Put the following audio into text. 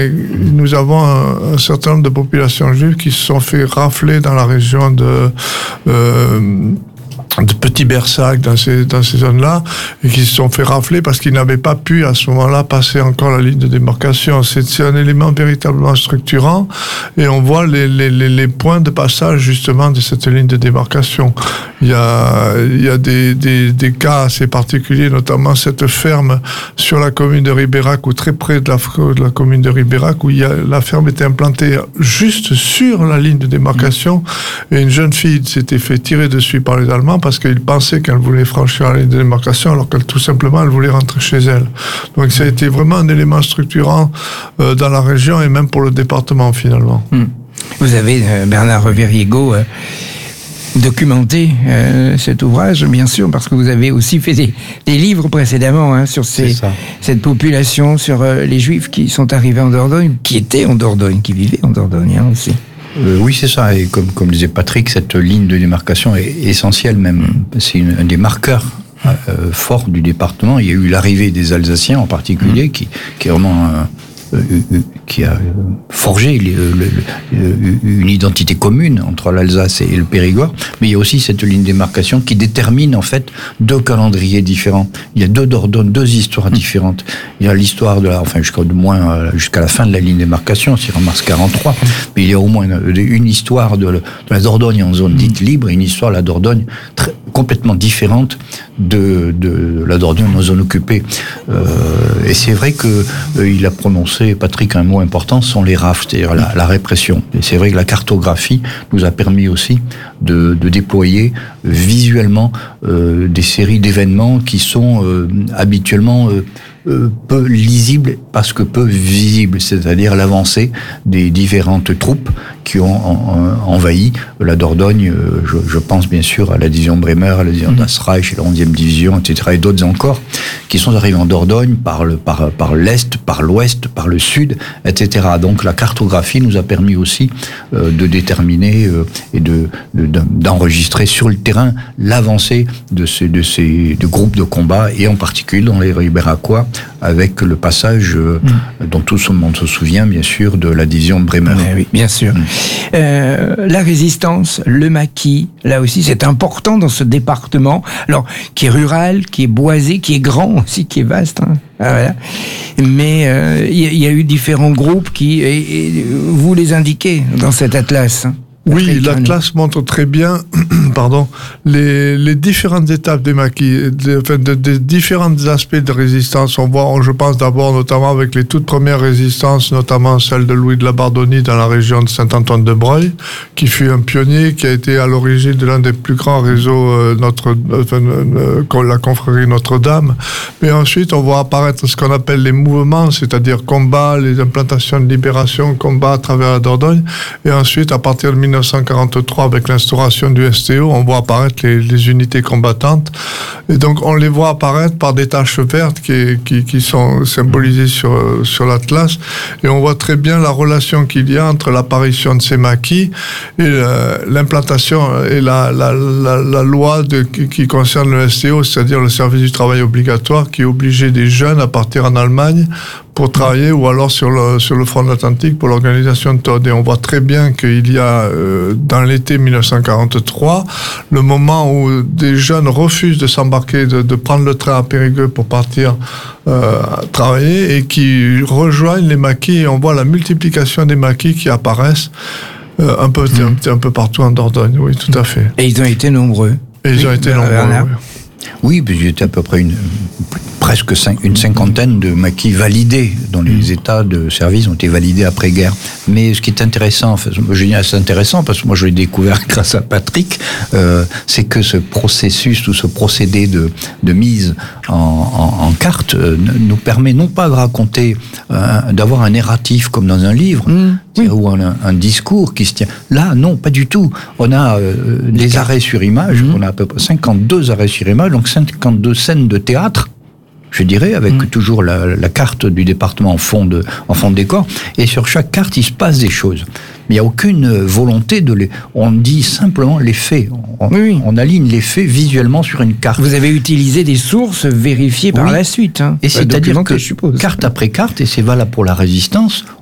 nous avons un certain nombre de populations juives qui se sont fait rafler dans la région de Petit Bersac, dans ces zones-là, et qui se sont fait rafler parce qu'ils n'avaient pas pu, à ce moment-là, passer encore la ligne de démarcation. C'est un élément véritablement structurant, et on voit les points de passage, justement, de cette ligne de démarcation. Il y a des cas assez particuliers, notamment cette ferme sur la commune de Ribérac, ou très près de la commune de Ribérac, où la ferme était implantée juste sur la ligne de démarcation, et une jeune fille s'était fait tirer dessus par les Allemands parce qu'ils pensaient qu'elle voulait franchir la ligne de démarcation alors qu'elle, tout simplement, elle voulait rentrer chez elle. Donc ça a été vraiment un élément structurant dans la région et même pour le département, finalement. Vous avez, Bernard Reveriego, documenté cet ouvrage, bien sûr, parce que vous avez aussi fait des livres précédemment sur cette population, sur les Juifs qui sont arrivés en Dordogne, qui étaient en Dordogne, qui vivaient en Dordogne aussi. Oui, c'est ça. Et comme disait Patrick, cette ligne de démarcation est essentielle même. C'est un des marqueurs forts du département. Il y a eu l'arrivée des Alsaciens en particulier, qui est vraiment qui a forgé une identité commune entre l'Alsace et le Périgord, mais il y a aussi cette ligne de démarcation qui détermine en fait deux calendriers différents. Il y a deux Dordogne, deux histoires différentes. Il y a l'histoire jusqu'à la fin de la ligne de démarcation, c'est en mars 43, mais il y a au moins une histoire de la Dordogne en zone dite libre et une histoire de la Dordogne complètement différente de la Dordogne en zone occupée. Et c'est vrai que il a prononcé, Patrick, un mot important, ce sont les rafles, c'est-à-dire la répression. Et c'est vrai que la cartographie nous a permis aussi de déployer visuellement des séries d'événements qui sont habituellement peu lisibles parce que peu visibles, c'est-à-dire l'avancée des différentes troupes qui ont envahi la Dordogne. Je pense bien sûr à la division Bremer, à la division Das Reich, la 11e division, etc., et d'autres encore, qui sont arrivés en Dordogne par l'Est, par l'Ouest, par le Sud, etc. Donc la cartographie nous a permis aussi de déterminer et d'enregistrer sur le terrain l'avancée de ces groupes de combat, et en particulier dans les Ribéracois, avec le passage dont tout le monde se souvient, bien sûr, de la division Bremer. Oui, bien sûr. La résistance, le maquis, là aussi, c'est important dans ce département, alors, qui est rural, qui est boisé, qui est grand aussi, qui est vaste. Voilà. Mais il y a eu différents groupes et vous les indiquez dans cet atlas. Oui, l'Atlas montre très bien les différentes étapes des maquis, des différents aspects de résistance. Je pense d'abord notamment avec les toutes premières résistances, notamment celle de Louis de la Bardonnie dans la région de Saint-Antoine-de-Breuil, qui fut un pionnier, qui a été à l'origine de l'un des plus grands réseaux, la confrérie Notre-Dame. Mais ensuite, on voit apparaître ce qu'on appelle les mouvements, c'est-à-dire combat, les implantations de libération, combat à travers la Dordogne. Et ensuite, à partir de 1943, avec l'instauration du STO, on voit apparaître les unités combattantes. Et donc, on les voit apparaître par des taches vertes qui sont symbolisées sur l'Atlas. Et on voit très bien la relation qu'il y a entre l'apparition de ces maquis et l'implantation et la loi qui concerne le STO, c'est-à-dire le service du travail obligatoire, qui obligeait des jeunes à partir en Allemagne pour travailler, ou alors sur le front atlantique pour l'organisation de TOD. Et on voit très bien qu'il y a, dans l'été 1943, le moment où des jeunes refusent de s'embarquer, de prendre le train à Périgueux pour partir travailler, et qui rejoignent les maquis, et on voit la multiplication des maquis qui apparaissent un peu partout en Dordogne. Oui, tout à fait. Et ils ont été nombreux. Oui, puis il y était à peu près presque une cinquantaine de maquis validés, dont les états de service ont été validés après-guerre. Mais ce qui est intéressant, je dis assez intéressant, parce que moi je l'ai découvert grâce à Patrick, c'est que ce processus, ou ce procédé de mise en carte nous permet non pas de raconter, d'avoir un narratif comme dans un livre, ou un discours qui se tient. Là, non, pas du tout. On a des arrêts sur image, on a à peu près 52 arrêts sur image, donc 52 scènes de théâtre, je dirais, avec toujours la carte du département en fond de décor. Et sur chaque carte, il se passe des choses. Mais il n'y a aucune volonté on dit simplement les faits. On aligne les faits visuellement sur une carte. Vous avez utilisé des sources vérifiées par la suite. Et c'est-à-dire que carte après carte, et c'est valable pour la résistance,